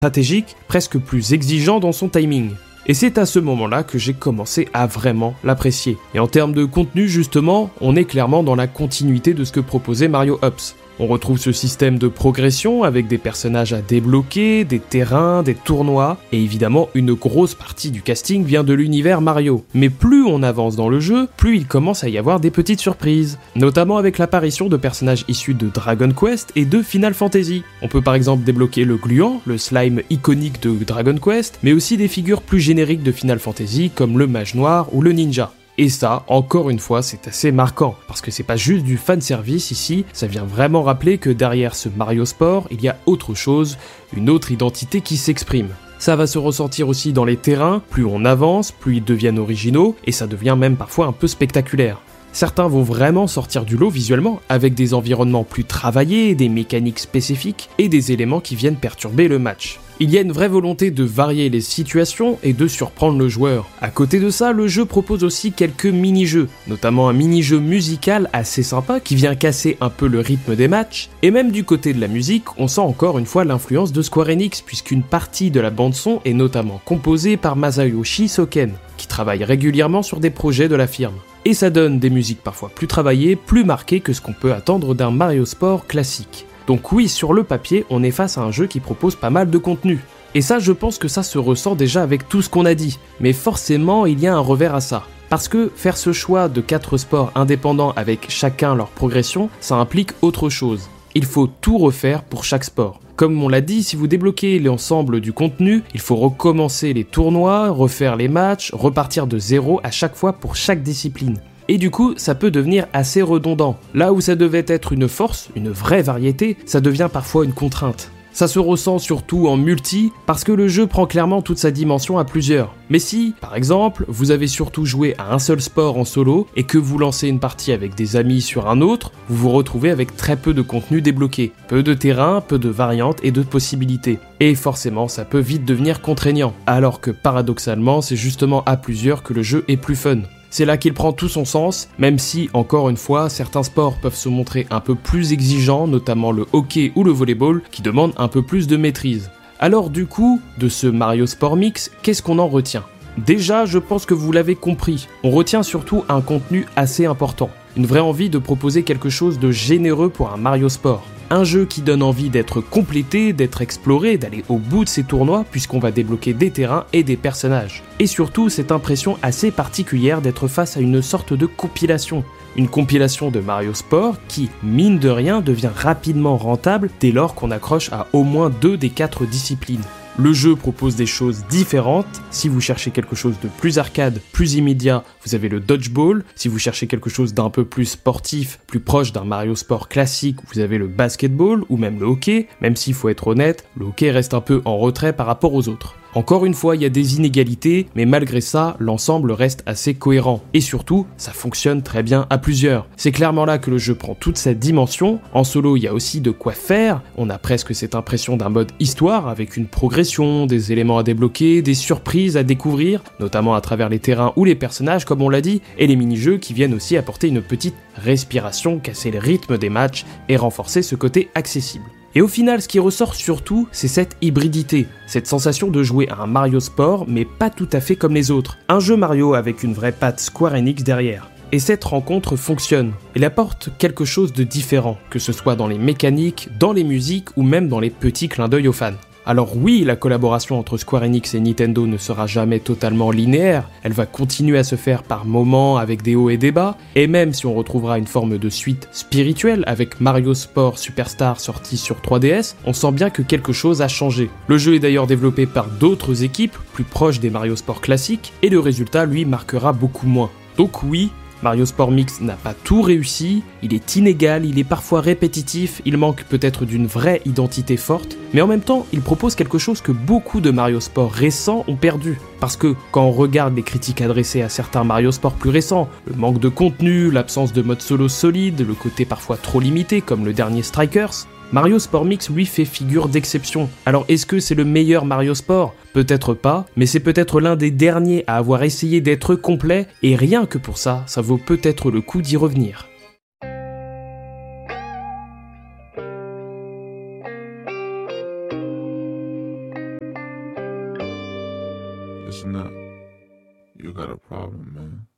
stratégique, presque plus exigeant dans son timing. Et c'est à ce moment-là que j'ai commencé à vraiment l'apprécier. Et en termes de contenu justement, on est clairement dans la continuité de ce que proposait Mario Hops. On retrouve ce système de progression avec des personnages à débloquer, des terrains, des tournois, et évidemment une grosse partie du casting vient de l'univers Mario. Mais plus on avance dans le jeu, plus il commence à y avoir des petites surprises, notamment avec l'apparition de personnages issus de Dragon Quest et de Final Fantasy. On peut par exemple débloquer le gluant, le slime iconique de Dragon Quest, mais aussi des figures plus génériques de Final Fantasy comme le mage noir ou le ninja. Et ça, encore une fois, c'est assez marquant, parce que c'est pas juste du fanservice ici, ça vient vraiment rappeler que derrière ce Mario Sport, il y a autre chose, une autre identité qui s'exprime. Ça va se ressentir aussi dans les terrains, plus on avance, plus ils deviennent originaux, et ça devient même parfois un peu spectaculaire. Certains vont vraiment sortir du lot visuellement, avec des environnements plus travaillés, des mécaniques spécifiques, et des éléments qui viennent perturber le match. Il y a une vraie volonté de varier les situations et de surprendre le joueur. À côté de ça, le jeu propose aussi quelques mini-jeux, notamment un mini-jeu musical assez sympa qui vient casser un peu le rythme des matchs, et même du côté de la musique, on sent encore une fois l'influence de Square Enix puisqu'une partie de la bande-son est notamment composée par Masayoshi Soken, qui travaille régulièrement sur des projets de la firme. Et ça donne des musiques parfois plus travaillées, plus marquées que ce qu'on peut attendre d'un Mario Sport classique. Donc oui, sur le papier, on est face à un jeu qui propose pas mal de contenu. Et ça, je pense que ça se ressent déjà avec tout ce qu'on a dit. Mais forcément, il y a un revers à ça. Parce que faire ce choix de 4 sports indépendants avec chacun leur progression, ça implique autre chose. Il faut tout refaire pour chaque sport. Comme on l'a dit, si vous débloquez l'ensemble du contenu, il faut recommencer les tournois, refaire les matchs, repartir de zéro à chaque fois pour chaque discipline. Et du coup, ça peut devenir assez redondant. Là où ça devait être une force, une vraie variété, ça devient parfois une contrainte. Ça se ressent surtout en multi, parce que le jeu prend clairement toute sa dimension à plusieurs. Mais si, par exemple, vous avez surtout joué à un seul sport en solo, et que vous lancez une partie avec des amis sur un autre, vous vous retrouvez avec très peu de contenu débloqué. Peu de terrain, peu de variantes et de possibilités. Et forcément, ça peut vite devenir contraignant. Alors que paradoxalement, c'est justement à plusieurs que le jeu est plus fun. C'est là qu'il prend tout son sens, même si, encore une fois, certains sports peuvent se montrer un peu plus exigeants, notamment le hockey ou le volleyball, qui demandent un peu plus de maîtrise. Alors du coup, de ce Mario Sport Mix, qu'est-ce qu'on en retient ? Déjà, je pense que vous l'avez compris, on retient surtout un contenu assez important. Une vraie envie de proposer quelque chose de généreux pour un Mario Sport. Un jeu qui donne envie d'être complété, d'être exploré, d'aller au bout de ces tournois puisqu'on va débloquer des terrains et des personnages. Et surtout cette impression assez particulière d'être face à une sorte de compilation. Une compilation de Mario Sport qui, mine de rien, devient rapidement rentable dès lors qu'on accroche à au moins 2 des 4 disciplines. Le jeu propose des choses différentes. Si vous cherchez quelque chose de plus arcade, plus immédiat, vous avez le dodgeball. Si vous cherchez quelque chose d'un peu plus sportif, plus proche d'un Mario Sport classique, vous avez le basketball ou même le hockey. Même s'il faut être honnête, le hockey reste un peu en retrait par rapport aux autres. Encore une fois, il y a des inégalités, mais malgré ça, l'ensemble reste assez cohérent. Et surtout, ça fonctionne très bien à plusieurs. C'est clairement là que le jeu prend toute cette dimension. En solo, il y a aussi de quoi faire. On a presque cette impression d'un mode histoire, avec une progression, des éléments à débloquer, des surprises à découvrir, notamment à travers les terrains ou les personnages, comme on l'a dit, et les mini-jeux qui viennent aussi apporter une petite respiration, casser le rythme des matchs et renforcer ce côté accessible. Et au final, ce qui ressort surtout, c'est cette hybridité, cette sensation de jouer à un Mario Sport, mais pas tout à fait comme les autres. Un jeu Mario avec une vraie patte Square Enix derrière. Et cette rencontre fonctionne. Elle apporte quelque chose de différent, que ce soit dans les mécaniques, dans les musiques ou même dans les petits clins d'œil aux fans. Alors oui, la collaboration entre Square Enix et Nintendo ne sera jamais totalement linéaire, elle va continuer à se faire par moments avec des hauts et des bas, et même si on retrouvera une forme de suite spirituelle avec Mario Sport Superstar sorti sur 3DS, on sent bien que quelque chose a changé. Le jeu est d'ailleurs développé par d'autres équipes, plus proches des Mario Sport classiques, et le résultat lui marquera beaucoup moins. Donc oui, Mario Sport Mix n'a pas tout réussi, il est inégal, il est parfois répétitif, il manque peut-être d'une vraie identité forte, mais en même temps, il propose quelque chose que beaucoup de Mario Sport récents ont perdu. Parce que quand on regarde les critiques adressées à certains Mario Sport plus récents, le manque de contenu, l'absence de mode solo solide, le côté parfois trop limité comme le dernier Strikers, Mario Sport Mix lui fait figure d'exception. Alors est-ce que c'est le meilleur Mario Sport ? Peut-être pas, mais c'est peut-être l'un des derniers à avoir essayé d'être complet, et rien que pour ça, ça vaut peut-être le coup d'y revenir. Listen up. You got a problem, man.